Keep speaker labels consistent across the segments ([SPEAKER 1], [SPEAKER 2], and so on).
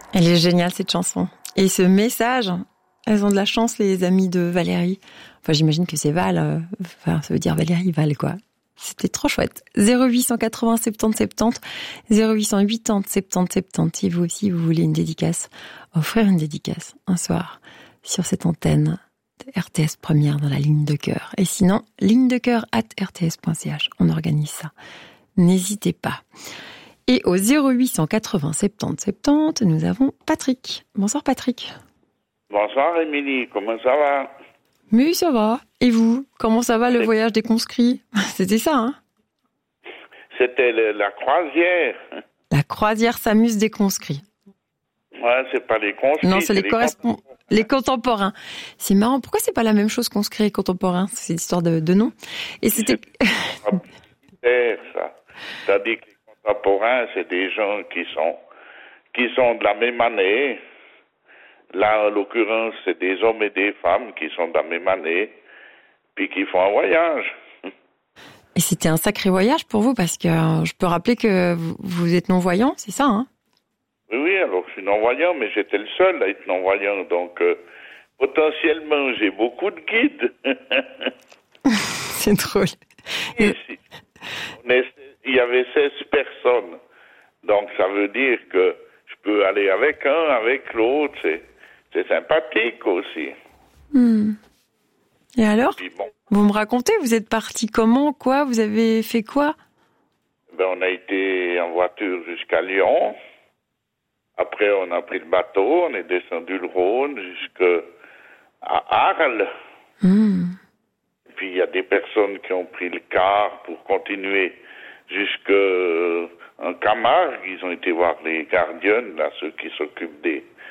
[SPEAKER 1] Elle est géniale, cette chanson. Et ce message, elles ont de la chance, les amies de Valérie. Enfin, j'imagine que c'est Val. Enfin, ça veut dire Valérie Val, quoi. C'était trop chouette. 0880 70 70, 0880 70 70. Si vous aussi, vous voulez une dédicace, offrir une dédicace un soir sur cette antenne de RTS Première dans la ligne de cœur. Et sinon, ligne de cœur @rts.ch. On organise ça. N'hésitez pas. Et au 0880 70 70, nous avons Patrick. Bonsoir Patrick.
[SPEAKER 2] Bonsoir Émilie, comment ça va?
[SPEAKER 1] Mais ça va. Et vous? Comment ça va le voyage des conscrits? C'était ça, hein?
[SPEAKER 2] C'était la croisière.
[SPEAKER 1] La croisière s'amuse des conscrits.
[SPEAKER 2] Ouais, c'est pas les conscrits.
[SPEAKER 1] Non, c'est les contemporains. C'est marrant. Pourquoi c'est pas la même chose conscrits et contemporains? C'est l'histoire de nom. Et c'était...
[SPEAKER 2] ça. C'est-à-dire que les contemporains, c'est des gens qui sont de la même année. Là, en l'occurrence, c'est des hommes et des femmes qui sont de la même année, puis qui font un voyage.
[SPEAKER 1] Et c'était un sacré voyage pour vous, parce que je peux rappeler que vous êtes non-voyant, c'est ça, hein?
[SPEAKER 2] Oui, alors je suis non-voyant, mais j'étais le seul à être non-voyant, donc potentiellement, j'ai beaucoup de guides.
[SPEAKER 1] C'est drôle.
[SPEAKER 2] Il y avait 16 personnes, donc ça veut dire que je peux aller avec un, avec l'autre, c'est sympathique aussi.
[SPEAKER 1] Et alors,
[SPEAKER 2] puis bon,
[SPEAKER 1] vous me racontez, vous êtes parti comment, quoi? Vous avez fait quoi?
[SPEAKER 2] on a été en voiture jusqu'à Lyon. Après, on a pris le bateau, on est descendu le Rhône jusqu'à Arles. Puis, il y a des personnes qui ont pris le car pour continuer jusqu'en Camargue. Ils ont été voir les gardiens, là, ceux qui s'occupent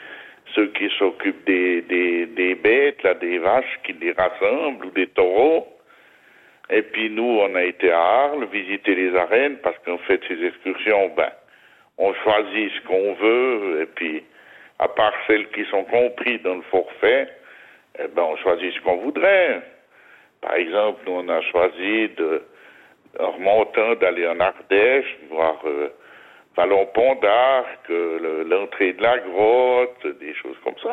[SPEAKER 2] des bêtes, là, des vaches qui les rassemblent, ou des taureaux. Et puis, nous, on a été à Arles, visiter les arènes, parce qu'en fait, ces excursions, on choisit ce qu'on veut, et puis, à part celles qui sont comprises dans le forfait, on choisit ce qu'on voudrait. Par exemple, nous, on a choisi, en remontant, d'aller en Ardèche, voir Vallon-Pont d'Arc, l'entrée de la grotte, des choses comme ça.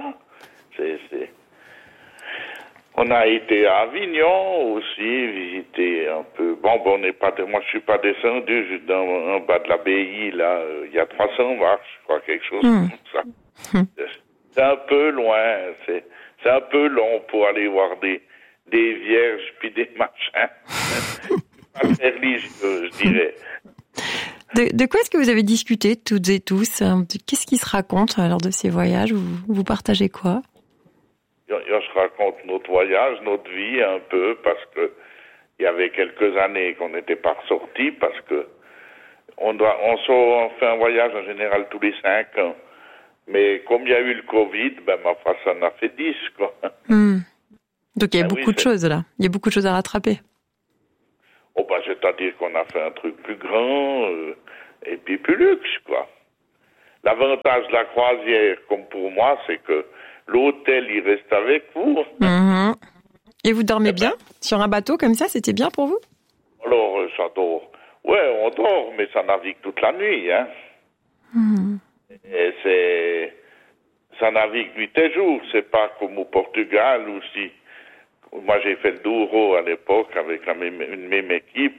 [SPEAKER 2] On a été à Avignon aussi, visiter un peu. Moi, je suis pas descendu en bas de l'abbaye, là, il y a 300 marches, je crois, quelque chose comme ça. C'est un peu loin, c'est un peu long pour aller voir des vierges puis des machins. Pas très religieux, je dirais.
[SPEAKER 1] De quoi est-ce que vous avez discuté toutes et tous? Qu'est-ce qui se raconte lors de ces voyages? Vous partagez quoi?
[SPEAKER 2] On se raconte notre voyage, notre vie un peu, parce que il y avait quelques années qu'on n'était pas ressortis, parce que on fait un voyage en général tous les 5 ans. Mais comme il y a eu le Covid, ma foi, ça en a fait 10, quoi.
[SPEAKER 1] Donc il y a beaucoup de choses là. Il y a beaucoup de choses à rattraper.
[SPEAKER 2] C'est-à-dire qu'on a fait un truc plus grand et puis plus luxe, quoi. L'avantage de la croisière, comme pour moi, c'est que l'hôtel, il reste avec vous.
[SPEAKER 1] Et vous dormez bien sur un bateau comme ça? C'était bien pour vous?
[SPEAKER 2] Alors, ça dort. Ouais, on dort, mais ça navigue toute la nuit, hein. Et ça navigue nuit et jour. C'est pas comme au Portugal où moi j'ai fait le Douro à l'époque avec une même équipe.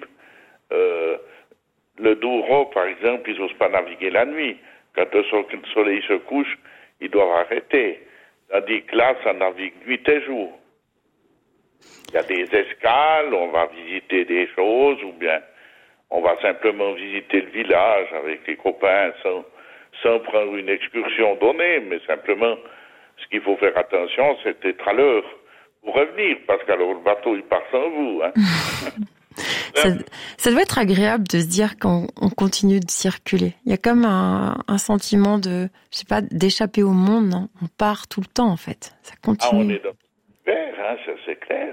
[SPEAKER 2] Le Douro, par exemple, ils n'osent pas naviguer la nuit. Quand le soleil se couche, ils doivent arrêter. Tandis que là, ça navigue nuit et jour. Il y a des escales, on va visiter des choses, ou bien on va simplement visiter le village avec les copains sans prendre une excursion donnée, mais simplement, ce qu'il faut faire attention, c'est d'être à l'heure pour revenir, parce qu'alors le bateau, il part sans vous, hein.
[SPEAKER 1] Ça doit être agréable de se dire qu'on continue de circuler. Il y a comme un sentiment d'échapper au monde, non? On part tout le temps, en fait. Ça continue.
[SPEAKER 2] On est dans l'hiver, hein, ça c'est clair.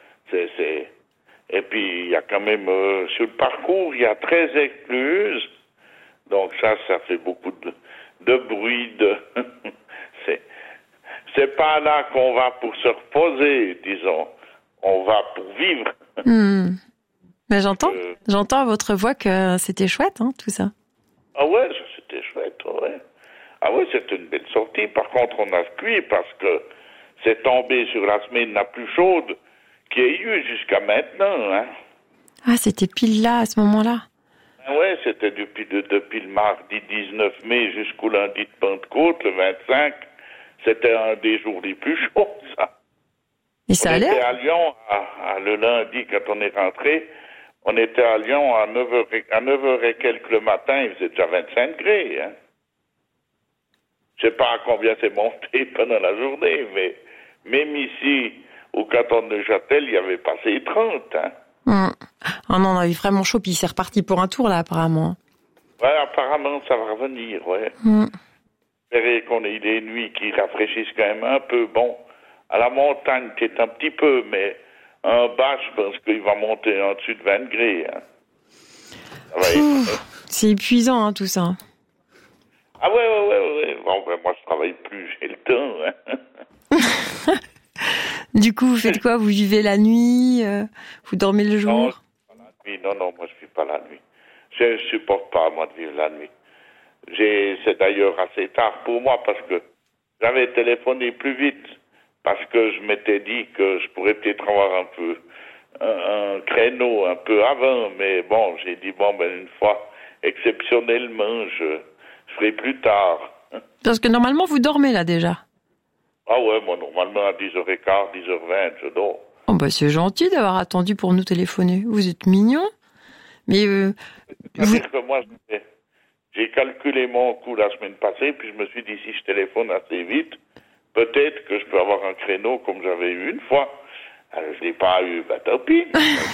[SPEAKER 2] Et puis, il y a quand même, sur le parcours, il y a 13 écluses. Donc ça fait beaucoup de bruit. C'est pas là qu'on va pour se reposer, disons. On va pour vivre.
[SPEAKER 1] Mais j'entends à votre voix que c'était chouette, hein, tout ça.
[SPEAKER 2] Ah ouais, ça c'était chouette, ouais. Ah Ah oui, c'est une belle sortie. Par contre, on a cuit parce que c'est tombé sur la semaine la plus chaude qu'il y ait eu jusqu'à maintenant. Hein.
[SPEAKER 1] Ah, c'était pile là, à ce moment-là.
[SPEAKER 2] Ah ouais, c'était depuis le mardi 19 mai jusqu'au lundi de Pentecôte, le 25. C'était un des jours les plus chauds, ça.
[SPEAKER 1] Et ça
[SPEAKER 2] On
[SPEAKER 1] allait?
[SPEAKER 2] était à Lyon le lundi quand on est rentré. On était à Lyon à 9h et quelques le matin. Il faisait déjà 25 degrés. Hein. Je sais pas à combien c'est monté pendant la journée, mais même ici, au canton de Neuchâtel, il y avait passé 30. Hein.
[SPEAKER 1] Ah non, on a eu vraiment chaud, puis c'est reparti pour un tour, là, apparemment.
[SPEAKER 2] Ouais, apparemment, ça va revenir, ouais. J'espère qu'on ait des nuits qui rafraîchissent quand même un peu. Bon, à la montagne, peut-être un petit peu, mais en bas, je pense qu'il va monter en dessus de 20 degrés. Hein. Ça va être...
[SPEAKER 1] C'est épuisant, hein, tout ça.
[SPEAKER 2] Ah ouais. Bon, ben, moi, je travaille plus, j'ai le temps. Hein.
[SPEAKER 1] Du coup, vous faites quoi? Vous vivez la nuit? Vous dormez le jour?
[SPEAKER 2] Non, moi, je suis pas la nuit. Je supporte pas, moi, de vivre la nuit. C'est d'ailleurs assez tard pour moi parce que j'avais téléphoné plus vite parce que je m'étais dit que je pourrais peut-être avoir un créneau un peu avant, mais bon, j'ai dit une fois, exceptionnellement, je ferai plus tard.
[SPEAKER 1] Parce que normalement, vous dormez là déjà.
[SPEAKER 2] Ah ouais, moi, normalement, à 10h15, 10h20, je dors.
[SPEAKER 1] Oh bah c'est gentil d'avoir attendu pour nous téléphoner. Vous êtes mignon. Mais
[SPEAKER 2] C'est-à-dire que moi, j'ai calculé mon coût la semaine passée, puis je me suis dit, si je téléphone assez vite, peut-être que je peux avoir un créneau comme j'avais eu une fois. Alors, je l'ai pas eu, tant pis.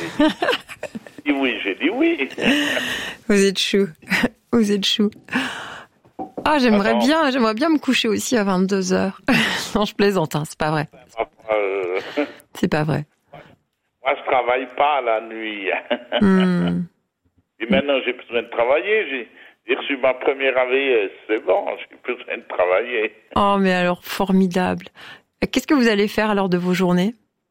[SPEAKER 2] J'ai dit oui.
[SPEAKER 1] Vous êtes chou. Vous êtes chou. Ah, j'aimerais bien me coucher aussi à 22h. Non, je plaisante, hein, c'est pas vrai. C'est pas vrai.
[SPEAKER 2] Moi, je travaille pas la nuit. Et maintenant, j'ai besoin de travailler. J'ai reçu ma première AVS. C'est bon, j'ai besoin de travailler.
[SPEAKER 1] Oh, mais alors, formidable. Qu'est-ce que vous allez faire alors de vos journées?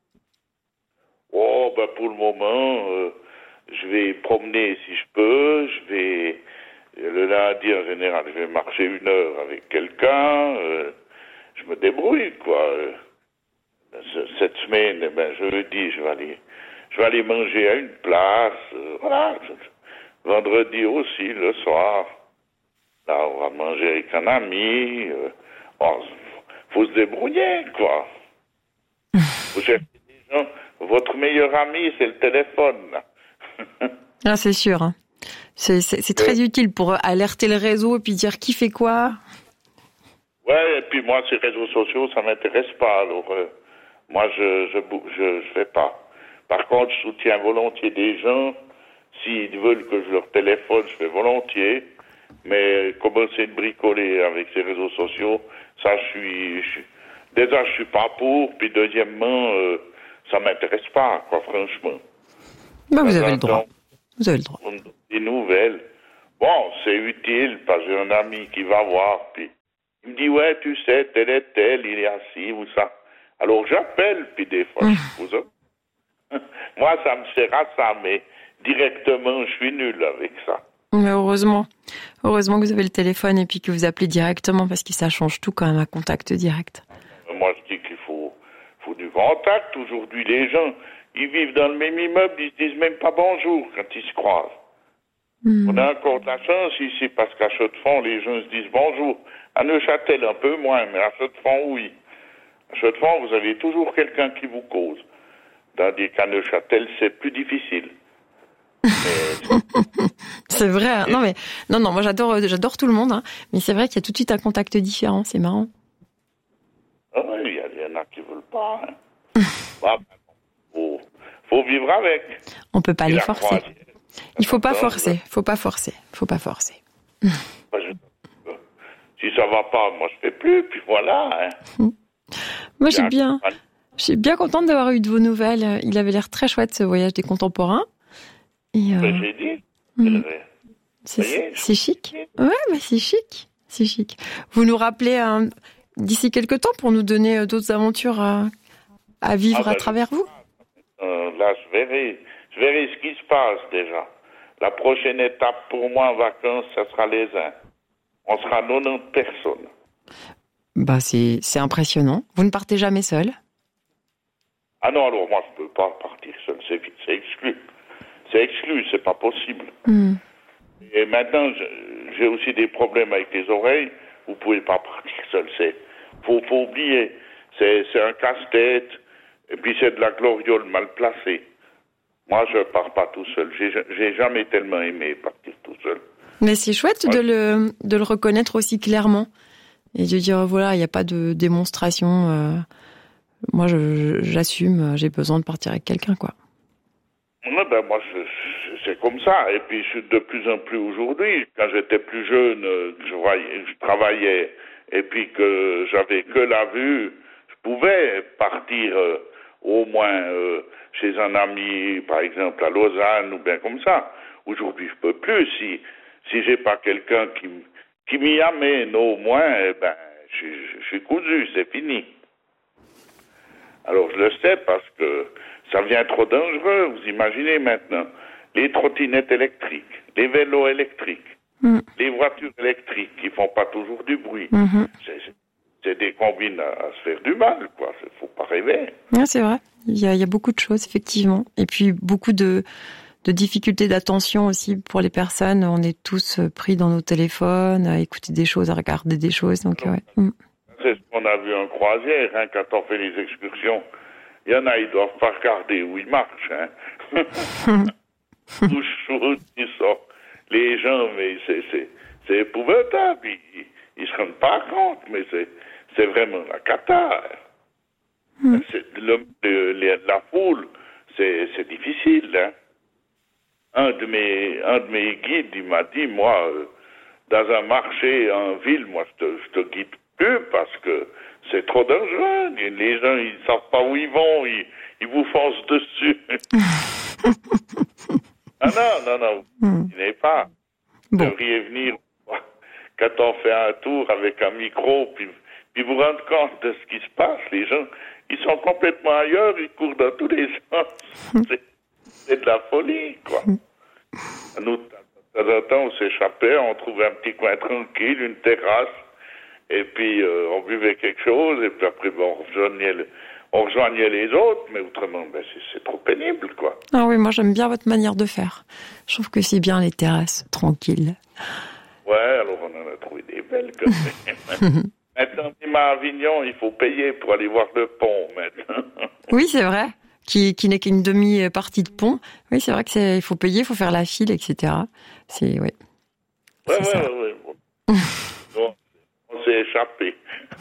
[SPEAKER 2] Oh, pour le moment, je vais promener si je peux. Le lundi, en général, je vais marcher 1 heure avec quelqu'un. Je me débrouille, quoi. Cette semaine, jeudi, je vais aller manger à une place. Voilà. Vendredi aussi, le soir. Là, on va manger avec un ami. Faut se débrouiller, quoi. Vous cherchez des gens. Votre meilleur ami, c'est le téléphone.
[SPEAKER 1] Ah, c'est sûr. Hein. C'est très utile pour alerter le réseau et puis dire qui fait quoi.
[SPEAKER 2] Ouais, et puis moi, ces réseaux sociaux, ça m'intéresse pas. Alors, moi, je fais pas. Par contre, je soutiens volontiers des gens. S'ils veulent que je leur téléphone, je fais volontiers. Mais commencer de bricoler avec ces réseaux sociaux, ça, déjà, je suis pas pour. Puis deuxièmement, ça m'intéresse pas, quoi, franchement.
[SPEAKER 1] Vous avez le droit. Vous avez le droit.
[SPEAKER 2] Des nouvelles. Bon, c'est utile parce que j'ai un ami qui va voir, puis il me dit, ouais, tu sais, tel et tel, il est assis ou ça. Alors j'appelle, puis des fois, je pose moi, ça me sert à ça, mais directement, je suis nul avec ça.
[SPEAKER 1] Mais heureusement que vous avez le téléphone et puis que vous appelez directement parce que ça change tout quand même, un contact direct.
[SPEAKER 2] Moi, je dis qu'il faut du contact. Aujourd'hui, les gens, ils vivent dans le même immeuble, ils se disent même pas bonjour quand ils se croisent. On a encore de la chance ici parce qu'à Chaux-de-Fonds, les gens se disent bonjour. À Neuchâtel, un peu moins, mais à Chaux-de-Fonds, oui. À Chaux-de-Fonds, vous avez toujours quelqu'un qui vous cause. Tandis qu'à Neuchâtel, c'est plus difficile.
[SPEAKER 1] C'est vrai. Hein. Non, moi j'adore tout le monde, hein. Mais c'est vrai qu'il y a tout de suite un contact différent, c'est marrant.
[SPEAKER 2] Ah oui, il y en a qui veulent pas. Hein. Faut vivre avec.
[SPEAKER 1] On peut pas les forcer. Il faut pas forcer. Faut pas forcer.
[SPEAKER 2] Si ça va pas, moi je fais plus, puis voilà. Hein.
[SPEAKER 1] Moi je suis bien contente d'avoir eu de vos nouvelles. Il avait l'air très chouette ce voyage des contemporains. Et
[SPEAKER 2] j'ai dit.
[SPEAKER 1] C'est chic. Ouais, mais c'est chic. C'est chic. Vous nous rappelez d'ici quelques temps pour nous donner d'autres aventures à vivre à travers vous?
[SPEAKER 2] Là, je verrai ce qui se passe déjà. La prochaine étape pour moi en vacances, ça sera les Indes. On sera 90 personnes.
[SPEAKER 1] Bah, c'est impressionnant. Vous ne partez jamais seul?
[SPEAKER 2] Ah non, alors moi, je peux pas partir seul. C'est exclu. C'est exclu, c'est pas possible. Et maintenant, j'ai aussi des problèmes avec les oreilles. Vous pouvez pas partir seul. Faut oublier. C'est un casse-tête. Et puis c'est de la gloriole mal placée. Moi, je pars pas tout seul. J'ai jamais tellement aimé partir tout seul.
[SPEAKER 1] Mais c'est chouette de le reconnaître aussi clairement et de dire voilà, il n'y a pas de démonstration. Moi, j'assume. J'ai besoin de partir avec quelqu'un, quoi.
[SPEAKER 2] Ouais, moi, c'est comme ça. Et puis, je suis de plus en plus aujourd'hui. Quand j'étais plus jeune, je travaillais et puis que j'avais que la vue, je pouvais partir au moins chez un ami, par exemple à Lausanne ou bien comme ça. Aujourd'hui, je peux plus. Si j'ai pas quelqu'un qui m'y amène au moins, je suis cousu, c'est fini. Alors je le sais parce que ça devient trop dangereux. Vous imaginez maintenant les trottinettes électriques, les vélos électriques, les voitures électriques qui font pas toujours du bruit. C'est des combines à se faire du mal, quoi. Faut pas rêver.
[SPEAKER 1] Ouais, c'est vrai. Il y a beaucoup de choses, effectivement. Et puis beaucoup de difficultés d'attention aussi pour les personnes. On est tous pris dans nos téléphones, à écouter des choses, à regarder des choses. Donc, ouais.
[SPEAKER 2] C'est ce qu'on a vu en croisière, hein, quand on fait les excursions. Il y en a, ils doivent pas regarder où ils marchent, hein. Tout chaud, ils sont. Les gens, mais c'est épouvantable. Ils se rendent pas compte, mais c'est vraiment la cata. La foule, c'est difficile, hein. Un de mes guides, il m'a dit, moi, dans un marché en ville, moi, je te guide plus parce que c'est trop dangereux. Les gens, ils savent pas où ils vont, ils vous foncent dessus. Non, vous n'avez pas. Vous devriez venir quand on fait un tour avec un micro, puis vous rendre compte de ce qui se passe. Les gens, ils sont complètement ailleurs, ils courent dans tous les sens. C'est de la folie, quoi. Nous, de temps en temps, on s'échappait, on trouvait un petit coin tranquille, une terrasse, et puis on buvait quelque chose, et puis après, on rejoignait les autres, mais autrement, c'est trop pénible, quoi.
[SPEAKER 1] Ah oui, moi j'aime bien votre manière de faire. Je trouve que c'est bien les terrasses, tranquilles.
[SPEAKER 2] Ouais, alors on en a trouvé des belles, quand même. Maintenant, même à Avignon, il faut payer pour aller voir le pont, maintenant. Oui,
[SPEAKER 1] c'est vrai. Qui n'est qu'une demi-partie de pont. Oui, c'est vrai il faut payer, il faut faire la file, etc. C'est, ouais.
[SPEAKER 2] Ouais. Bon, on s'est échappé.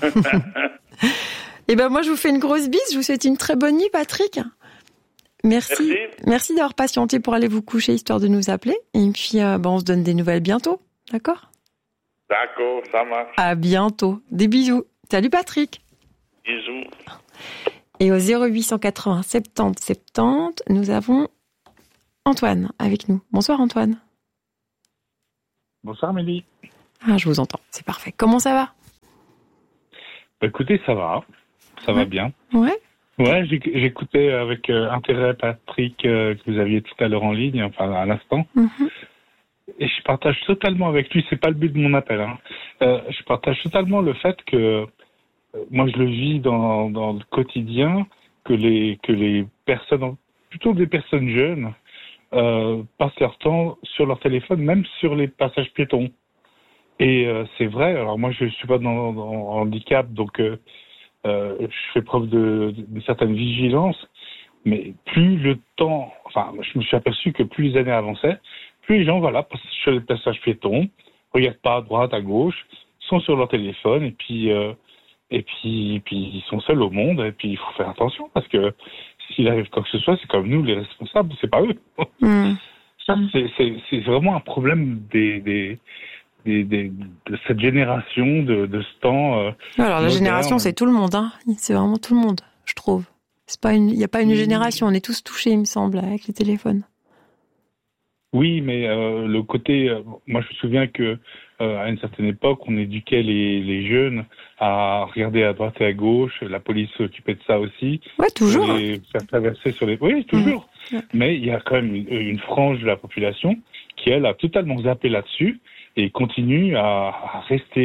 [SPEAKER 1] Eh ben, moi, je vous fais une grosse bise. Je vous souhaite une très bonne nuit, Patrick. Merci d'avoir patienté pour aller vous coucher, histoire de nous appeler. Et puis, on se donne des nouvelles bientôt. D'accord?
[SPEAKER 2] D'accord, ça marche.
[SPEAKER 1] À bientôt. Des bisous. Salut, Patrick.
[SPEAKER 2] Bisous.
[SPEAKER 1] Et au 0880 70 70, nous avons Antoine avec nous. Bonsoir, Antoine.
[SPEAKER 3] Bonsoir, Mélie.
[SPEAKER 1] Ah, je vous entends. C'est parfait. Comment ça va?
[SPEAKER 3] Écoutez, ça va. Ça va bien.
[SPEAKER 1] Ouais.
[SPEAKER 3] Ouais, j'écoutais avec intérêt Patrick que vous aviez tout à l'heure en ligne, enfin à l'instant. Et je partage totalement avec lui, c'est pas le but de mon appel, hein. Je partage totalement le fait que moi je le vis dans le quotidien, que les personnes, plutôt des personnes jeunes, passent leur temps sur leur téléphone, même sur les passages piétons. Et c'est vrai, alors moi je suis pas dans handicap, donc je fais preuve d'une certaine vigilance, mais plus le temps, enfin je me suis aperçu que plus les années avançaient, plus les gens passent sur les passages piétons, regardent pas à droite, à gauche, sont sur leur téléphone et puis ils sont seuls au monde, et puis il faut faire attention parce que s'il arrive quoi que ce soit, c'est comme nous les responsables, c'est pas eux. Ça c'est vraiment un problème de cette génération, de ce temps.
[SPEAKER 1] Alors la génération, c'est tout le monde, hein. C'est vraiment tout le monde, je trouve. Il n'y a pas une génération, on est tous touchés, il me semble, avec les téléphones.
[SPEAKER 3] Oui, mais le côté, moi je me souviens que à une certaine époque, on éduquait les jeunes à regarder à droite et à gauche. La police s'occupait de ça aussi.
[SPEAKER 1] Ouais, toujours.
[SPEAKER 3] Les faire traverser sur les. Oui, toujours. Mais il y a quand même une frange de la population qui elle a totalement zappé là-dessus et continue à rester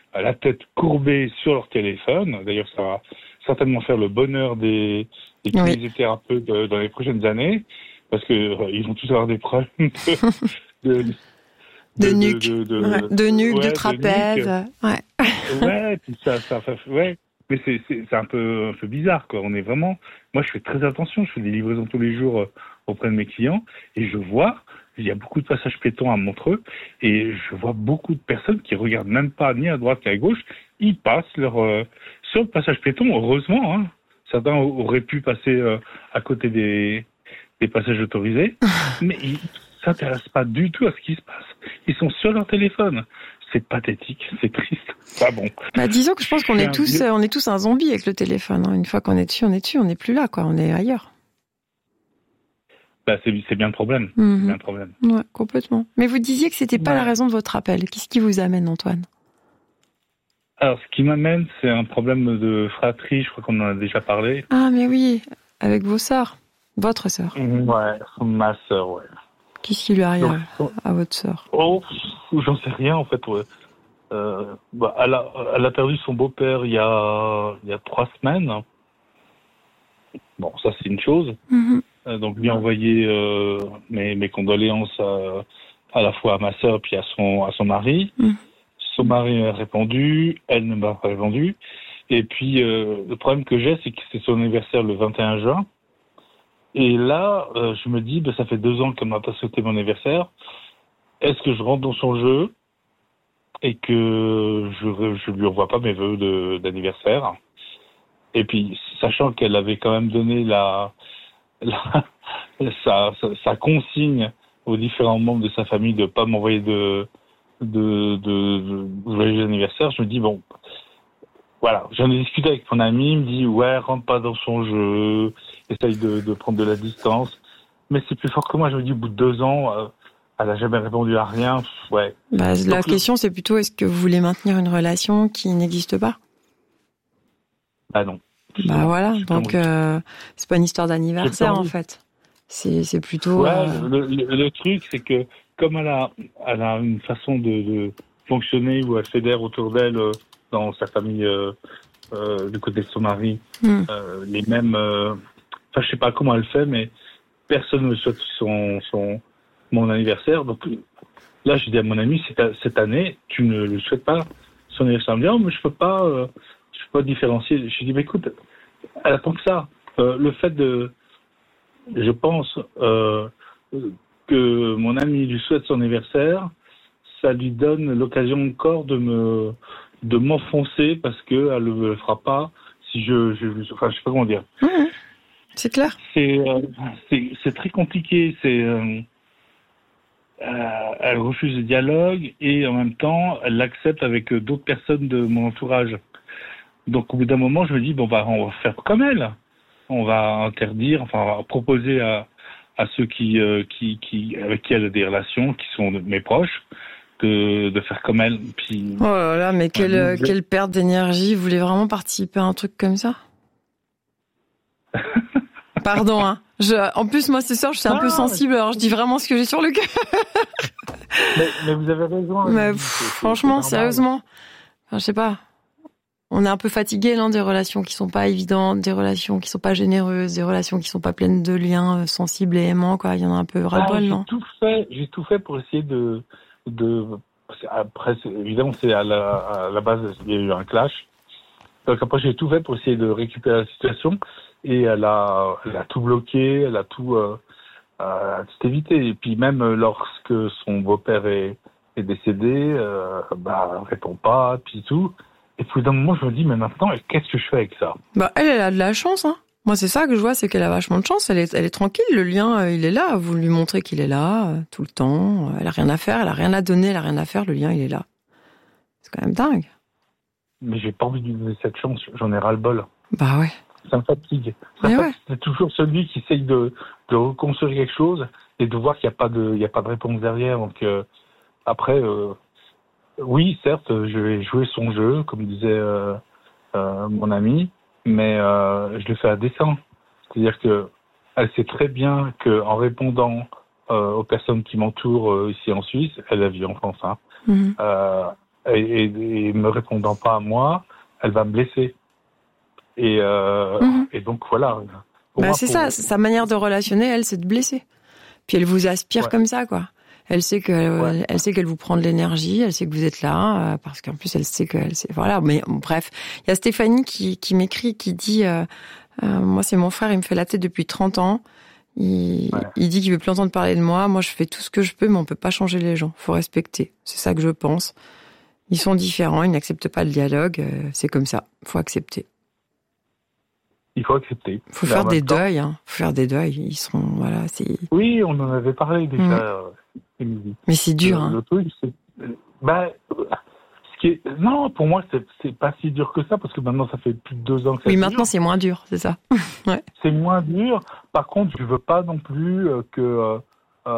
[SPEAKER 3] la tête courbée sur leur téléphone. D'ailleurs, ça va certainement faire le bonheur des kinésithérapeutes dans les prochaines années, parce que ils vont tous avoir des problèmes
[SPEAKER 1] de nuque, de nuque, de trapèze.
[SPEAKER 3] Ouais, puis ouais. Mais c'est un peu bizarre, quoi. On est vraiment. Moi, je fais très attention. Je fais des livraisons tous les jours auprès de mes clients, et je vois. Il y a beaucoup de passages piétons à Montreux, et je vois beaucoup de personnes qui regardent même pas ni à droite ni à gauche. Ils passent sur le passage piéton. Heureusement, hein. Certains auraient pu passer à côté des passages autorisés, mais ils s'intéressent pas du tout à ce qui se passe. Ils sont sur leur téléphone. C'est pathétique, c'est triste. Pas bon.
[SPEAKER 1] Disons que je pense qu'on est tous un zombie avec le téléphone. Hein. Une fois qu'on est dessus, on n'est plus là, quoi. On est ailleurs.
[SPEAKER 3] C'est bien le problème.
[SPEAKER 1] Mm-hmm.
[SPEAKER 3] C'est bien le problème.
[SPEAKER 1] Ouais, complètement. Mais vous disiez que c'était pas la raison de votre appel. Qu'est-ce qui vous amène, Antoine?
[SPEAKER 3] Alors, ce qui m'amène, c'est un problème de fratrie. Je crois qu'on en a déjà parlé.
[SPEAKER 1] Ah, mais oui, avec vos sœurs. Votre sœur.
[SPEAKER 3] Ouais, ma sœur, ouais.
[SPEAKER 1] Qu'est-ce qui lui arrive à votre sœur?
[SPEAKER 3] Oh, j'en sais rien, en fait, ouais. Elle a perdu son beau-père il y a 3 semaines. Bon, ça, c'est une chose.
[SPEAKER 1] Mm-hmm.
[SPEAKER 3] Donc, lui envoyer mes condoléances à la fois à ma sœur puis à son mari.
[SPEAKER 1] Mm.
[SPEAKER 3] Son mari a répondu, elle ne m'a pas répondu. Et puis, le problème que j'ai, c'est que c'est son anniversaire le 21 juin. Et là, je me dis, ça fait 2 ans qu'elle m'a pas souhaité mon anniversaire. Est-ce que je rentre dans son jeu et que je lui envoie pas mes vœux d'anniversaire? Et puis, sachant qu'elle avait quand même donné sa consigne aux différents membres de sa famille de pas m'envoyer de joyeux anniversaire, je me dis, bon, voilà, j'en ai discuté avec mon ami, il me dit, ouais, rentre pas dans son jeu, essaye de prendre de la distance. Mais c'est plus fort que moi, je me dis, au bout de 2 ans, elle a jamais répondu à rien, ouais.
[SPEAKER 1] La question, c'est plutôt, est-ce que vous voulez maintenir une relation qui n'existe pas?
[SPEAKER 3] Non.
[SPEAKER 1] Voilà, donc c'est pas une histoire d'anniversaire, en fait. C'est plutôt...
[SPEAKER 3] Ouais, le truc, c'est que, comme elle a une façon de fonctionner où elle fédère autour d'elle, dans sa famille, du côté de son mari, les mêmes, je sais pas comment elle fait, mais personne ne souhaite mon anniversaire. Donc là, je dis à mon ami, cette année, tu ne le souhaites pas son anniversaire. Elle me dit, oh, mais je peux pas différencier. Je dis, mais écoute, elle attend que ça. Le fait je pense, que mon ami lui souhaite son anniversaire, ça lui donne l'occasion encore de m'enfoncer parce que elle le fera pas si je sais pas comment dire.
[SPEAKER 1] C'est clair.
[SPEAKER 3] C'est très compliqué. Elle refuse le dialogue et en même temps elle l'accepte avec d'autres personnes de mon entourage. Donc au bout d'un moment je me dis on va faire comme elle. On va interdire, on va proposer à ceux avec qui elle a des relations, qui sont mes proches, de faire comme elle. Puis,
[SPEAKER 1] oh là là, mais quelle perte d'énergie. Vous voulez vraiment participer à un truc comme ça? Pardon, hein. En plus, moi, ce soir, je suis un peu sensible, alors je dis vraiment ce que j'ai sur le cœur.
[SPEAKER 3] mais vous avez raison.
[SPEAKER 1] Mais franchement, sérieusement, je sais pas. On est un peu fatigué, des relations qui sont pas évidentes, des relations qui sont pas généreuses, des relations qui sont pas pleines de liens sensibles et aimants, quoi. Il y en a un peu ras-le-bol, non?
[SPEAKER 3] J'ai tout fait pour essayer après, évidemment, c'est à la base, il y a eu un clash. Donc après, j'ai tout fait pour essayer de récupérer la situation et elle a tout bloqué, elle a tout évité. Et puis même lorsque son beau-père est décédé, elle répond pas, puis tout. Et puis d'un moment, je me dis, mais maintenant, qu'est-ce que je fais avec ça?
[SPEAKER 1] Elle a de la chance, hein. Moi, c'est ça que je vois, c'est qu'elle a vachement de chance. Elle est tranquille. Le lien, il est là. Vous lui montrez qu'il est là tout le temps. Elle a rien à faire, elle a rien à donner, elle a rien à faire. Le lien, il est là. C'est quand même dingue.
[SPEAKER 3] Mais j'ai pas envie de lui donner cette chance. J'en ai ras-le-bol.
[SPEAKER 1] Ouais.
[SPEAKER 3] Ça me fatigue. C'est toujours celui qui essaye de reconstruire quelque chose et de voir qu'il n'y a pas de réponse derrière. Donc après, oui, certes, je vais jouer son jeu, comme disait mon ami, mais je le fais à dessein. C'est-à-dire que elle sait très bien qu'en répondant aux personnes qui m'entourent ici en Suisse, elle a vu en France, et me répondant pas à moi, elle va me blesser. Et donc voilà.
[SPEAKER 1] C'est ça, sa manière de relationner, elle, c'est de blesser. Puis elle vous aspire comme ça, quoi. Elle sait qu'elle vous prend de l'énergie, elle sait que vous êtes là, parce qu'en plus elle sait voilà. Mais bref, il y a Stéphanie qui m'écrit, qui dit, moi c'est mon frère, il me fait la tête depuis 30 ans. Il dit qu'il veut plus entendre parler de moi. Moi, je fais tout ce que je peux, mais on peut pas changer les gens. Faut respecter. C'est ça que je pense. Ils sont différents, ils n'acceptent pas le dialogue. C'est comme ça. Faut accepter.
[SPEAKER 3] Il faut accepter.
[SPEAKER 1] Faut faire des deuils. Faut faire des deuils. Ils sont, voilà, c'est.
[SPEAKER 3] Oui, on en avait parlé déjà.
[SPEAKER 1] Mais c'est dur.
[SPEAKER 3] Le truc, c'est, non, pour moi, c'est pas si dur que ça, parce que maintenant, ça fait plus de 2 ans que ça.
[SPEAKER 1] Oui, maintenant, c'est moins dur, c'est ça. Ouais.
[SPEAKER 3] C'est moins dur. Par contre, je veux pas non plus c'est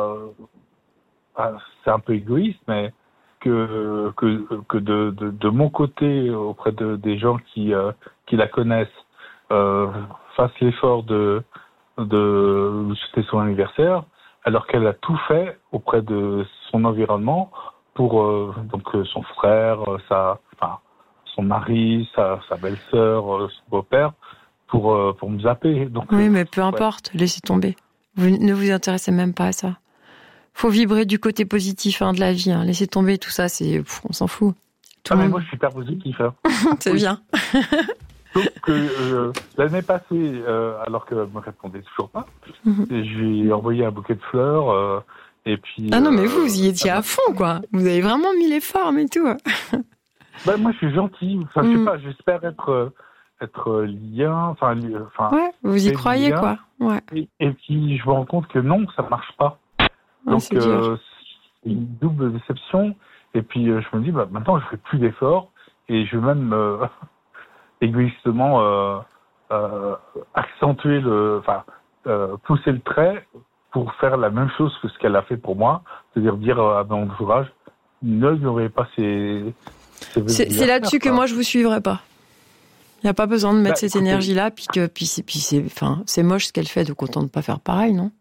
[SPEAKER 3] un peu égoïste, mais que de mon côté, auprès des gens qui la connaissent, fasse l'effort c'était son anniversaire, alors qu'elle a tout fait auprès de son environnement pour son frère, son mari, sa belle-sœur, son beau-père, pour me zapper. Donc,
[SPEAKER 1] oui, mais peu importe, laissez tomber. Vous ne vous intéressez même pas à ça. Faut vibrer du côté positif de la vie. Laissez tomber tout ça, on s'en fout.
[SPEAKER 3] Mais moi, je suis hyper positif.
[SPEAKER 1] C'est bien.
[SPEAKER 3] Sauf que l'année passée, alors qu'elle me répondait toujours pas, j'ai envoyé un bouquet de fleurs. Et puis,
[SPEAKER 1] non, mais vous y étiez à fond, quoi. Vous avez vraiment mis les formes et tout.
[SPEAKER 3] Moi, je suis gentil. Enfin, je sais pas, j'espère être lien.
[SPEAKER 1] Ouais, vous y croyez, lien, quoi. Ouais.
[SPEAKER 3] Et puis, je me rends compte que non, ça marche pas. Donc, c'est une double déception. Et puis, je me dis, maintenant, je fais plus d'efforts. Et je vais même, égoïstement, accentuer pousser le trait pour faire la même chose que ce qu'elle a fait pour moi, c'est-à-dire dire à mon entourage, ne lui envoyez pas
[SPEAKER 1] c'est là-dessus que moi je vous suivrai pas. Il n'y a pas besoin de mettre cette énergie-là, puis c'est moche ce qu'elle fait, donc autant ne pas faire pareil, non?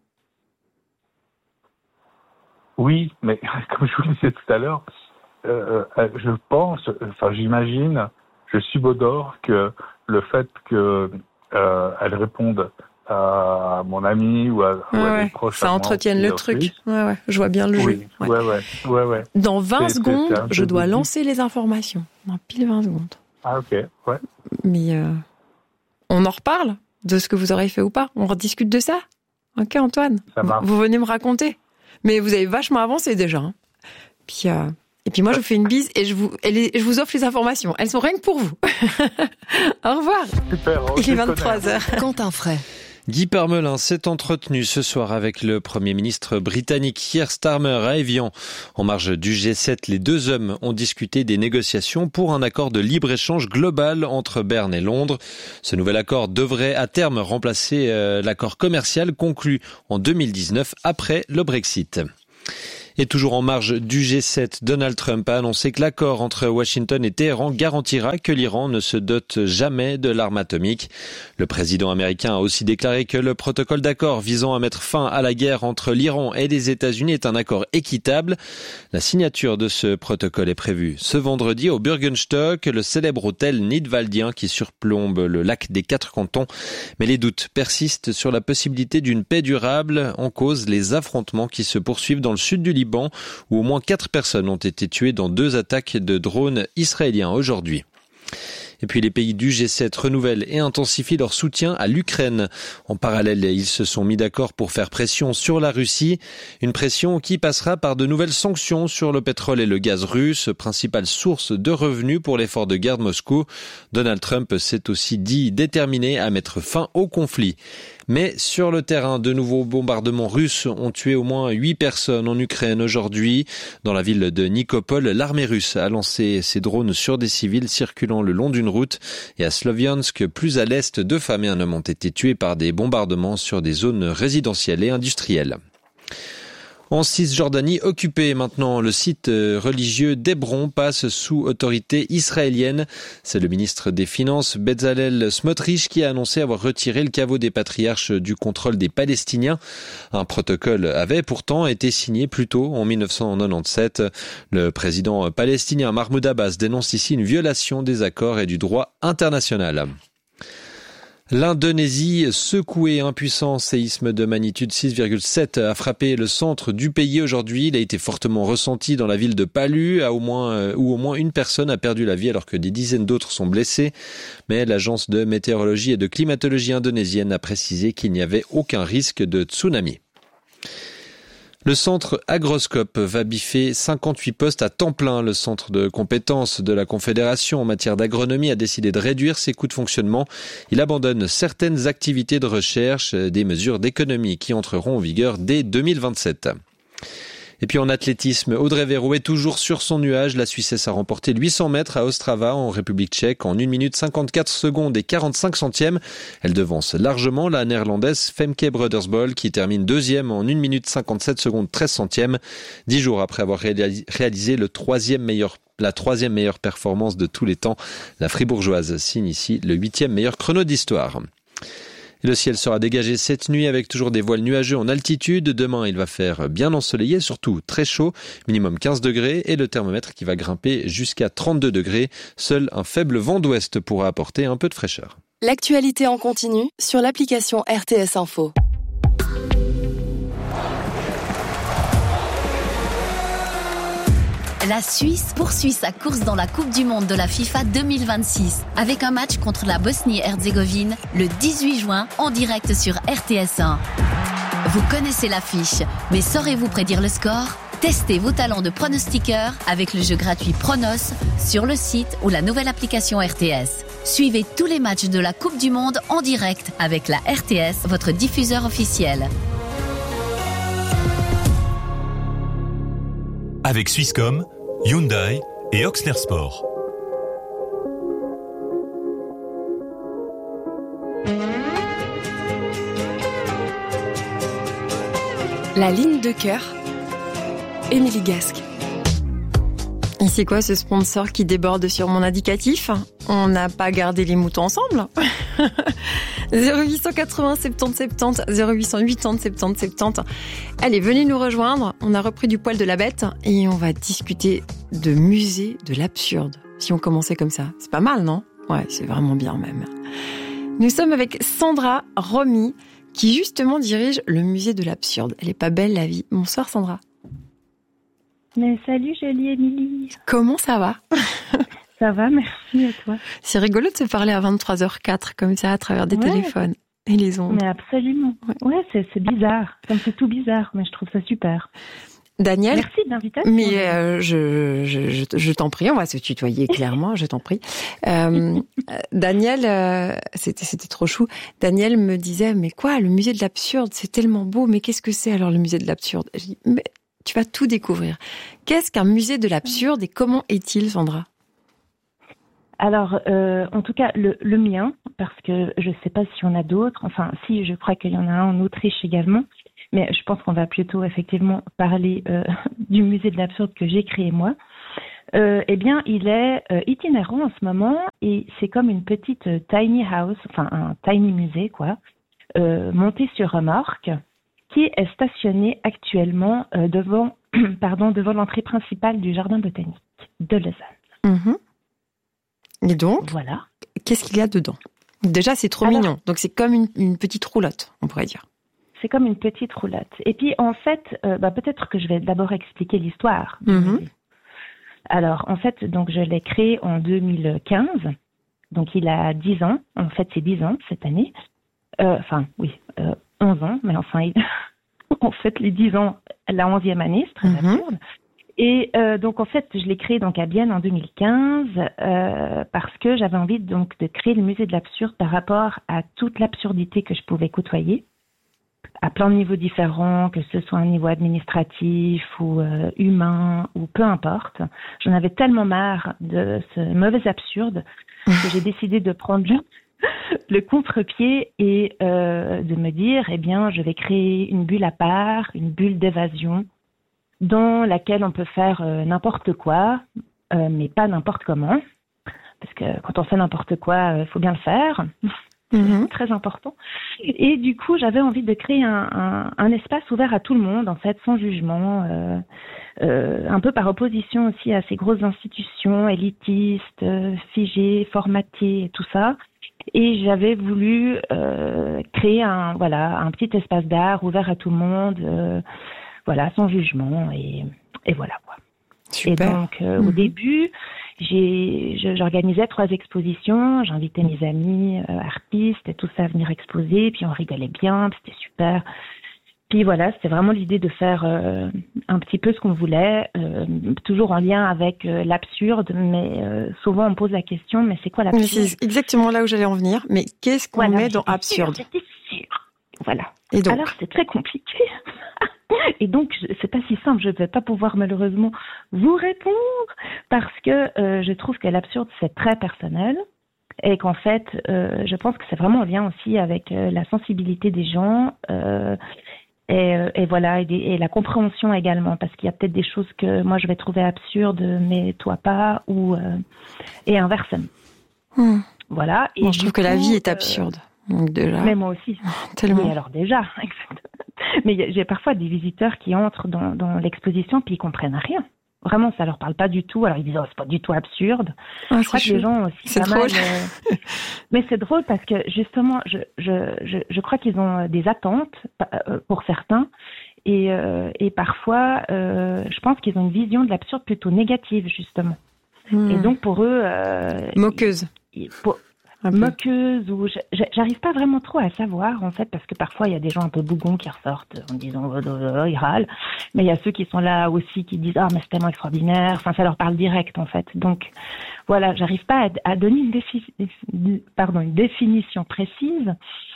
[SPEAKER 3] Oui, mais comme je vous le disais tout à l'heure, je pense, j'imagine, je subodore que le fait que elle réponde à mon ami ou à des proches.
[SPEAKER 1] Ça entretienne le truc. Ouais, je vois bien le jeu.
[SPEAKER 3] Ouais.
[SPEAKER 1] Dans 20 secondes, je dois lancer les informations. Dans pile 20 secondes.
[SPEAKER 3] Ah, ok, ouais.
[SPEAKER 1] Mais on en reparle de ce que vous aurez fait ou pas. On rediscute de ça. Ok, Antoine.
[SPEAKER 3] Ça marche.
[SPEAKER 1] Vous venez me raconter. Mais vous avez vachement avancé déjà. Puis, et puis moi, je vous fais une bise et je vous offre les informations. Elles sont rien que pour vous. Au revoir.
[SPEAKER 3] Super.
[SPEAKER 1] Il est 23h.
[SPEAKER 4] Quentin Fray.
[SPEAKER 5] Guy Parmelin s'est entretenu ce soir avec le Premier ministre britannique Keir Starmer à Évian. En marge du G7, les deux hommes ont discuté des négociations pour un accord de libre-échange global entre Berne et Londres. Ce nouvel accord devrait à terme remplacer l'accord commercial conclu en 2019 après le Brexit. Et toujours en marge du G7, Donald Trump a annoncé que l'accord entre Washington et Téhéran garantira que l'Iran ne se dote jamais de l'arme atomique. Le président américain a aussi déclaré que le protocole d'accord visant à mettre fin à la guerre entre l'Iran et les États-Unis est un accord équitable. La signature de ce protocole est prévue ce vendredi au Bürgenstock, le célèbre hôtel nidwaldien qui surplombe le lac des 4 cantons. Mais les doutes persistent sur la possibilité d'une paix durable, en cause les affrontements qui se poursuivent dans le sud du Liban, où au moins 4 personnes ont été tuées dans 2 attaques de drones israéliens aujourd'hui. Et puis les pays du G7 renouvellent et intensifient leur soutien à l'Ukraine. En parallèle, ils se sont mis d'accord pour faire pression sur la Russie. Une pression qui passera par de nouvelles sanctions sur le pétrole et le gaz russe, principale source de revenus pour l'effort de guerre de Moscou. Donald Trump s'est aussi dit déterminé à mettre fin au conflit. Mais sur le terrain, de nouveaux bombardements russes ont tué au moins 8 personnes en Ukraine aujourd'hui. Dans la ville de Nikopol, l'armée russe a lancé ses drones sur des civils circulant le long d'une route. Et à Sloviansk, plus à l'est, 2 femmes et un homme ont été tués par des bombardements sur des zones résidentielles et industrielles. En Cisjordanie occupée maintenant, le site religieux d'Hébron passe sous autorité israélienne. C'est le ministre des Finances Bezalel Smotrich qui a annoncé avoir retiré le caveau des patriarches du contrôle des Palestiniens. Un protocole avait pourtant été signé plus tôt en 1997. Le président palestinien Mahmoud Abbas dénonce ici une violation des accords et du droit international. L'Indonésie, secouée, un puissant séisme de magnitude 6,7 a frappé le centre du pays aujourd'hui. Il a été fortement ressenti dans la ville de Palu, où au moins une personne a perdu la vie alors que des dizaines d'autres sont blessés. Mais l'agence de météorologie et de climatologie indonésienne a précisé qu'il n'y avait aucun risque de tsunami. Le centre Agroscope va biffer 58 postes à temps plein. Le centre de compétences de la Confédération en matière d'agronomie a décidé de réduire ses coûts de fonctionnement. Il abandonne certaines activités de recherche, des mesures d'économie qui entreront en vigueur dès 2027. Et puis en athlétisme, Audrey Verreaux est toujours sur son nuage. La Suissesse a remporté 800 mètres à Ostrava en République tchèque en 1 minute 54 secondes et 45 centièmes. Elle devance largement la néerlandaise Femke Brodersbol qui termine deuxième en 1 minute 57 secondes 13 centièmes. 10 jours après avoir réalisé la troisième meilleure performance de tous les temps, la fribourgeoise signe ici le 8e meilleur chrono d'histoire. Et le ciel sera dégagé cette nuit avec toujours des voiles nuageux en altitude. Demain, il va faire bien ensoleillé, surtout très chaud, minimum 15 degrés et le thermomètre qui va grimper jusqu'à 32 degrés. Seul un faible vent d'ouest pourra apporter un peu de fraîcheur.
[SPEAKER 4] L'actualité en continu sur l'application RTS Info.
[SPEAKER 6] La Suisse poursuit sa course dans la Coupe du Monde de la FIFA 2026 avec un match contre la Bosnie-Herzégovine le 18 juin en direct sur RTS1. Vous connaissez l'affiche, mais saurez-vous prédire le score ? Testez vos talents de pronostiqueur avec le jeu gratuit Pronos sur le site ou la nouvelle application RTS. Suivez tous les matchs de la Coupe du Monde en direct avec la RTS, votre diffuseur officiel.
[SPEAKER 7] Avec Swisscom, Hyundai et Oxner Sport.
[SPEAKER 4] La ligne de cœur, Émilie Gasque.
[SPEAKER 1] Et c'est quoi ce sponsor qui déborde sur mon indicatif ? On n'a pas gardé les moutons ensemble. 0880 70 70, 0880 70 70. Allez, venez nous rejoindre. On a repris du poil de la bête et on va discuter de musée de l'absurde. Si on commençait comme ça, c'est pas mal, non ? Ouais, c'est vraiment bien même. Nous sommes avec Sandra Romy qui justement dirige le musée de l'absurde. Elle est pas belle la vie. Bonsoir Sandra.
[SPEAKER 8] Mais salut jolie Émilie.
[SPEAKER 1] Comment ça va ?
[SPEAKER 8] Ça va, merci à toi.
[SPEAKER 1] C'est rigolo de se parler à 23h04 comme ça à travers des téléphones et les ondes.
[SPEAKER 8] Mais absolument. Ouais, c'est bizarre. Ça me fait tout bizarre, mais je trouve ça super.
[SPEAKER 1] Daniel,
[SPEAKER 8] merci de l'invitation.
[SPEAKER 1] Mais je t'en prie, on va se tutoyer clairement, je t'en prie. Daniel, c'était trop chou. Daniel me disait, mais quoi, le musée de l'absurde, c'est tellement beau, mais qu'est-ce que c'est alors le musée de l'absurde ? Je dis, mais tu vas tout découvrir. Qu'est-ce qu'un musée de l'absurde et comment est-il, Sandra ?
[SPEAKER 8] Alors, en tout cas, le mien, parce que je ne sais pas si on a d'autres. Enfin, si, je crois qu'il y en a un en Autriche également. Mais je pense qu'on va plutôt effectivement parler du musée de l'absurde que j'ai créé moi. Eh bien, il est itinérant en ce moment et c'est comme une petite tiny house, enfin un tiny musée, quoi, monté sur remorque, qui est stationné actuellement devant l'entrée principale du jardin botanique de Lausanne.
[SPEAKER 1] Mmh. Et donc,
[SPEAKER 8] voilà.
[SPEAKER 1] Qu'est-ce qu'il y a dedans ? Déjà, c'est trop mignon. Donc, c'est comme une petite roulotte, on pourrait dire.
[SPEAKER 8] C'est comme une petite roulotte. Et puis, en fait, peut-être que je vais d'abord expliquer l'histoire.
[SPEAKER 1] Mmh.
[SPEAKER 8] Alors, en fait, donc je l'ai créé en 2015. Donc, il a 10 ans. En fait, c'est 10 ans cette année. 11 ans. Mais enfin, en fait, les 10 ans, la 11e année, c'est très absurde. Et donc, en fait, je l'ai créé donc à Bienne en 2015 parce que j'avais envie donc de créer le musée de l'absurde par rapport à toute l'absurdité que je pouvais côtoyer à plein de niveaux différents, que ce soit un niveau administratif ou humain ou peu importe. J'en avais tellement marre de ce mauvais absurde que j'ai décidé de prendre le contre-pied et de me dire, eh bien, je vais créer une bulle à part, une bulle d'évasion dans laquelle on peut faire n'importe quoi, mais pas n'importe comment. Parce que quand on fait n'importe quoi, il faut bien le faire. C'est très important. Et du coup, j'avais envie de créer un espace ouvert à tout le monde, en fait, sans jugement, un peu par opposition aussi à ces grosses institutions élitistes, figées, formatées et tout ça. Et j'avais voulu créer un petit espace d'art ouvert à tout le monde, sans jugement, et voilà quoi.
[SPEAKER 1] Super.
[SPEAKER 8] Et donc, au début, j'organisais 3 expositions, j'invitais mes amis artistes et tout ça à venir exposer, puis on rigolait bien, c'était super. Puis voilà, c'était vraiment l'idée de faire un petit peu ce qu'on voulait, toujours en lien avec l'absurde, mais souvent on me pose la question, mais c'est quoi l'absurde ?
[SPEAKER 1] C'est exactement là où j'allais en venir, mais qu'est-ce qu'on met dans absurde ?
[SPEAKER 8] J'étais sûre. Voilà.
[SPEAKER 1] Et donc ?
[SPEAKER 8] Alors, c'est très compliqué. Et donc, c'est pas si simple. Je ne vais pas pouvoir malheureusement vous répondre parce que je trouve que l'absurde, c'est très personnel et qu'en fait, je pense que c'est vraiment en lien aussi avec la sensibilité des gens et voilà, et la compréhension également, parce qu'il y a peut-être des choses que moi, je vais trouver absurdes, mais toi pas, et inversement. Voilà. Et
[SPEAKER 1] bon, je trouve que la vie est absurde. Donc déjà.
[SPEAKER 8] Mais moi aussi.
[SPEAKER 1] Tellement.
[SPEAKER 8] Mais alors déjà, exactement. Mais j'ai parfois des visiteurs qui entrent dans l'exposition puis ils comprennent rien. Vraiment, ça leur parle pas du tout. Alors ils disent c'est pas du tout absurde. Je crois que les gens aussi
[SPEAKER 1] c'est
[SPEAKER 8] pas
[SPEAKER 1] drôle.
[SPEAKER 8] mal. Mais c'est drôle parce que justement, je crois qu'ils ont des attentes pour certains et parfois, je pense qu'ils ont une vision de l'absurde plutôt négative justement. Et donc pour eux,
[SPEAKER 1] moqueuse.
[SPEAKER 8] Moqueuse, ou j'arrive pas vraiment trop à savoir en fait, parce que parfois il y a des gens un peu bougons qui ressortent en disant ils râlent, mais il y a ceux qui sont là aussi qui disent mais c'est tellement extraordinaire, enfin ça leur parle direct en fait. Donc voilà, j'arrive pas à donner une définition précise.